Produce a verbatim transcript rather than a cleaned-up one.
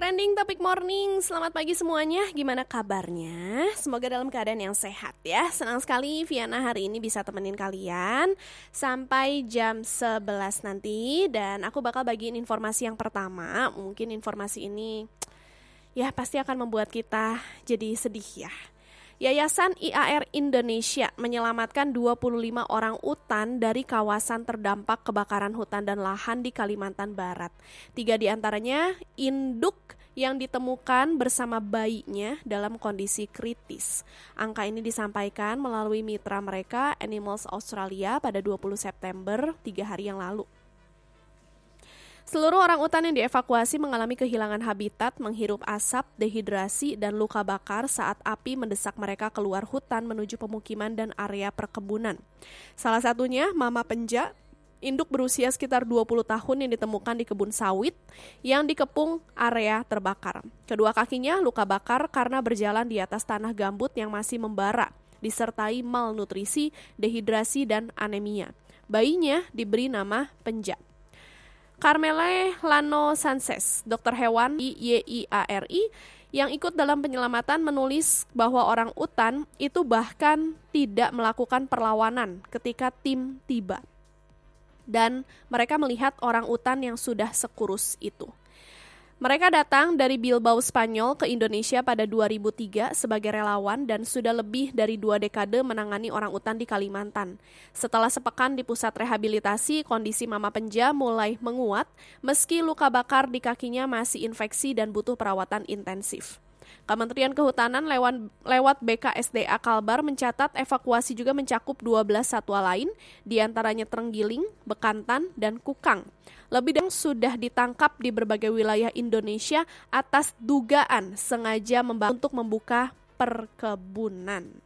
Trending Topik Morning, selamat pagi semuanya, gimana kabarnya? Semoga dalam keadaan yang sehat ya. Senang sekali Viana hari ini bisa temenin kalian sampai jam sebelas nanti. Dan aku bakal bagiin informasi yang pertama. Mungkin informasi ini ya pasti akan membuat kita jadi sedih ya. Yayasan I A R Indonesia menyelamatkan dua puluh lima orang utan dari kawasan terdampak kebakaran hutan dan lahan di Kalimantan Barat. Tiga di antaranya induk yang ditemukan bersama bayinya dalam kondisi kritis. Angka ini disampaikan melalui mitra mereka Animals Australia pada dua puluh September, tiga hari yang lalu. Seluruh orang utan yang dievakuasi mengalami kehilangan habitat, menghirup asap, dehidrasi, dan luka bakar saat api mendesak mereka keluar hutan menuju pemukiman dan area perkebunan. Salah satunya Mama Penja, induk berusia sekitar dua puluh tahun yang ditemukan di kebun sawit yang dikepung area terbakar. Kedua kakinya luka bakar karena berjalan di atas tanah gambut yang masih membara, disertai malnutrisi, dehidrasi, dan anemia. Bayinya diberi nama Penja. Carmele Lano Sanchez, dokter hewan di Y I A R I yang ikut dalam penyelamatan menulis bahwa orang utan itu bahkan tidak melakukan perlawanan ketika tim tiba. Dan mereka melihat orang utan yang sudah sekurus itu. Mereka datang dari Bilbao, Spanyol ke Indonesia pada dua ribu tiga sebagai relawan dan sudah lebih dari dua dekade menangani orang utan di Kalimantan. Setelah sepekan di pusat rehabilitasi, kondisi Mama Penja mulai menguat meski luka bakar di kakinya masih infeksi dan butuh perawatan intensif. Kementerian Kehutanan lewat, lewat B K S D A Kalbar mencatat evakuasi juga mencakup dua belas satwa lain, diantaranya terenggiling, bekantan, dan kukang. Lebih dari sudah ditangkap di berbagai wilayah Indonesia atas dugaan sengaja membantu untuk membuka perkebunan.